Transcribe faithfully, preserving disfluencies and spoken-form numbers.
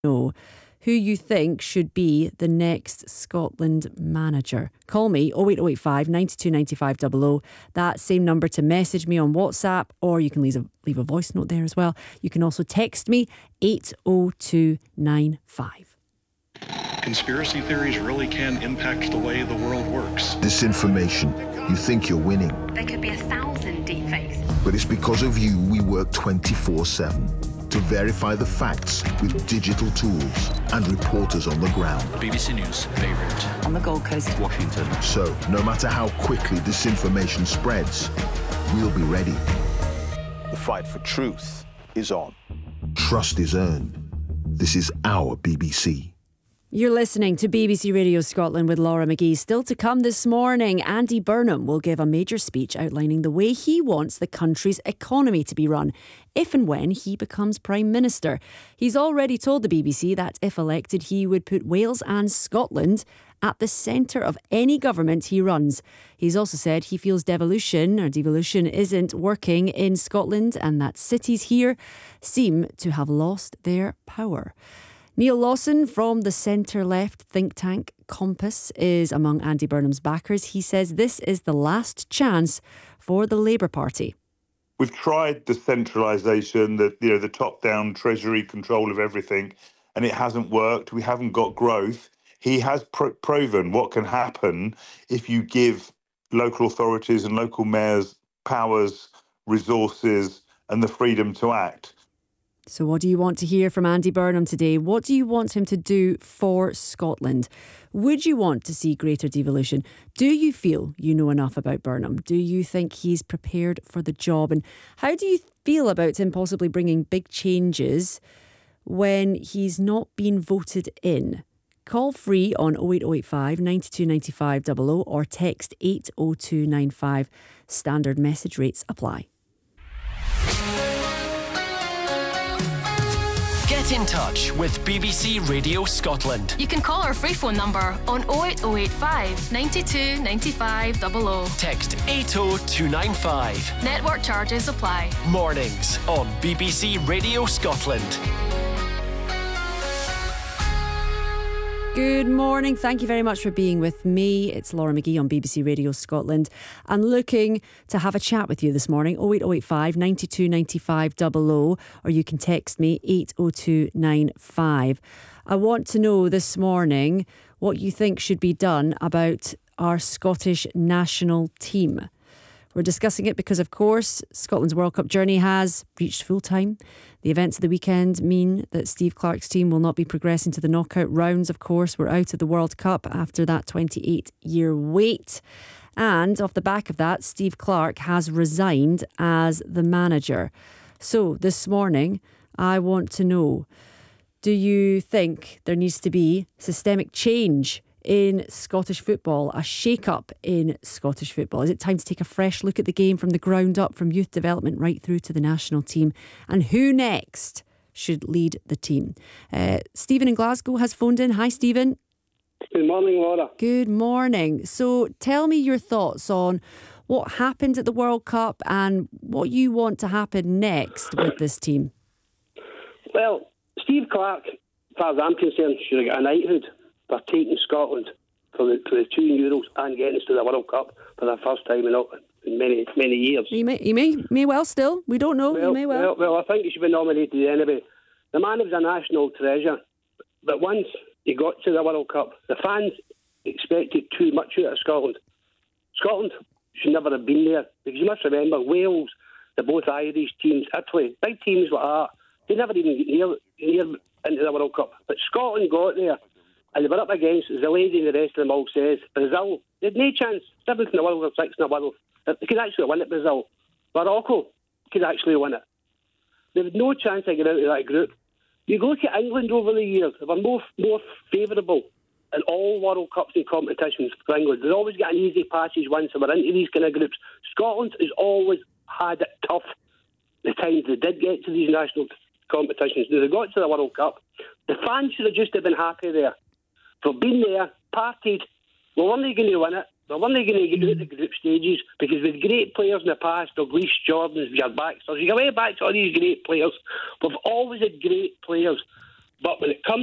know who you think should be the next Scotland manager. Call me oh eight oh eight five, nine two nine five double oh. That same number to message me on WhatsApp, or you can leave a, leave a voice note there as well. You can also text me eight oh two nine five. Conspiracy theories really can impact the way the world works. Disinformation. You think you're winning. There could be a thousand deepfakes. But it's because of you we work twenty-four seven to verify the facts with digital tools and reporters on the ground. B B C News, Beirut. On the Gold Coast, Washington. So, no matter how quickly disinformation spreads, we'll be ready. The fight for truth is on. Trust is earned. This is our B B C. You're listening to B B C Radio Scotland with Laura McGee. Still to come this morning, Andy Burnham will give a major speech outlining the way he wants the country's economy to be run if and when he becomes Prime Minister. He's already told the B B C that if elected, he would put Wales and Scotland at the centre of any government he runs. He's also said he feels devolution or devolution isn't working in Scotland and that cities here seem to have lost their power. Neil Lawson from the centre-left think tank Compass is among Andy Burnham's backers. He says this is the last chance for the Labour Party. We've tried the centralisation, the you know the top-down treasury control of everything, and it hasn't worked. We haven't got growth. He has pro- proven what can happen if you give local authorities and local mayors powers, resources, and the freedom to act. So what do you want to hear from Andy Burnham today? What do you want him to do for Scotland? Would you want to see greater devolution? Do you feel you know enough about Burnham? Do you think he's prepared for the job? And how do you feel about him possibly bringing big changes when he's not been voted in? Call free on oh eight oh eight five, nine two nine five double oh or text eight oh two nine five. Standard message rates apply. Get in touch with B B C Radio Scotland. You can call our free phone number on oh eight oh eight five, nine two nine five double oh. Text eight oh two nine five. Network charges apply. Mornings on B B C Radio Scotland. Good morning. Thank you very much for being with me. It's Laura McGee on B B C Radio Scotland. I'm looking to have a chat with you this morning. oh eight oh eight five, nine two nine five double oh or you can text me eight oh two nine five. I want to know this morning what you think should be done about our Scottish national team. We're discussing it because, of course, Scotland's World Cup journey has reached full time. The events of the weekend mean that Steve Clarke's team will not be progressing to the knockout rounds, of course. We're out of the World Cup after that twenty-eight year wait. And off the back of that, Steve Clarke has resigned as the manager. So this morning, I want to know, do you think there needs to be systemic change in Scottish football, a shake-up in Scottish football? Is it time to take a fresh look at the game from the ground up, from youth development right through to the national team? And who next should lead the team? Uh, Stephen in Glasgow has phoned in. Hi, Stephen. Good morning, Laura. Good morning. So tell me your thoughts on what happened at the World Cup and what you want to happen next with this team. Well, Steve Clarke, as far as I'm concerned, should have got a knighthood for taking Scotland for the, for the two Euros and getting us to the World Cup for the first time in, in many many years. He may, he may, may well still. We don't know. Well, he may well. well. Well, I think he should be nominated anyway. The man was a national treasure, but once he got to the World Cup, the fans expected too much out of Scotland. Scotland should never have been there, because you must remember, Wales, the both Irish teams, Italy, big teams like that, they never even get near, near into the World Cup. But Scotland got there, and they were up against, as the lady and the rest of them all says, Brazil. They had no chance. Seventh in the world or sixth in the world. They could actually win it, Brazil. Morocco could actually win it. They had no chance of getting out of that group. You go to England over the years, they were more, more favourable in all World Cups and competitions for England. They always get an easy passage once they were into these kind of groups. Scotland has always had it tough the times they did get to these national competitions. Now they got to the World Cup. The fans should have just have been happy there. For being there, partied, we're only going to win it. We're only going to get out of the group stages, because with great players in the past, Douglas Jordans, your Baxters, you go way back to all these great players. We've always had great players. But when it comes